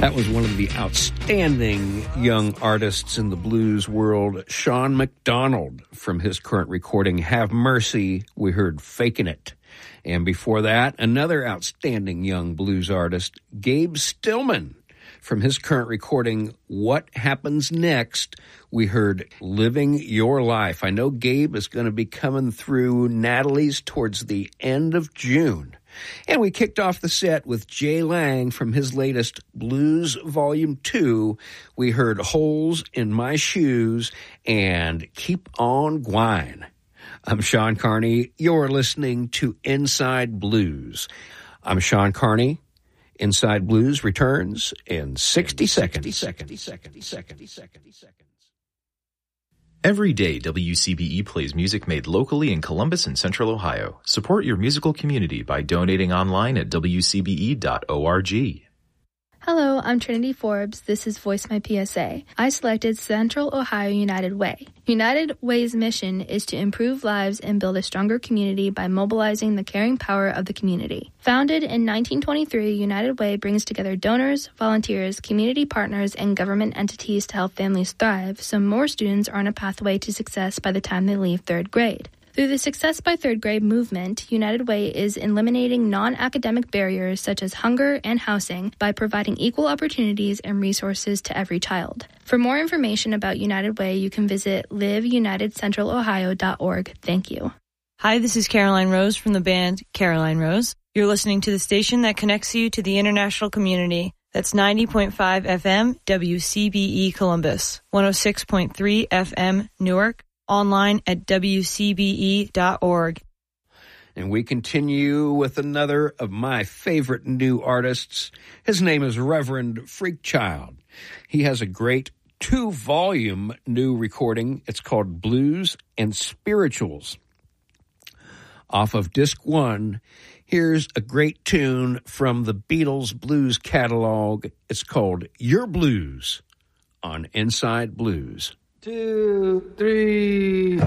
That was one of the outstanding young artists in the blues world, Sean McDonald. From his current recording, Have Mercy, we heard Fakin' It. And before that, another outstanding young blues artist, Gabe Stillman. From his current recording, What Happens Next, we heard Living Your Life. I know Gabe is going to be coming through Natalie's towards the end of June. And we kicked off the set with Jay Lang from his latest Blues Volume 2. We heard Holes in My Shoes and Keep On Gwine. I'm Sean Carney. You're listening to Inside Blues. I'm Sean Carney. Inside Blues returns in 60 seconds. Every day, WCBE plays music made locally in Columbus and Central Ohio. Support your musical community by donating online at wcbe.org. Hello, I'm Trinity Forbes. This is Voice My PSA. I selected Central Ohio United Way. United Way's mission is to improve lives and build a stronger community by mobilizing the caring power of the community. Founded in 1923, United Way brings together donors, volunteers, community partners, and government entities to help families thrive so more students are on a pathway to success by the time they leave third grade. Through the Success by Third Grade movement, United Way is eliminating non-academic barriers such as hunger and housing by providing equal opportunities and resources to every child. For more information about United Way, you can visit liveunitedcentralohio.org. Thank you. Hi, this is Caroline Rose from the band Caroline Rose. You're listening to the station that connects you to the international community. That's 90.5 FM WCBE Columbus, 106.3 FM Newark, online at wcbe.org. And we continue with another of my favorite new artists. His name is Reverend Freakchild. He has a great 2-volume new recording. It's called Blues and Spirituals. Off of disc 1, here's a great tune from the Beatles blues catalog. It's called Your Blues on Inside Blues. 2, 3.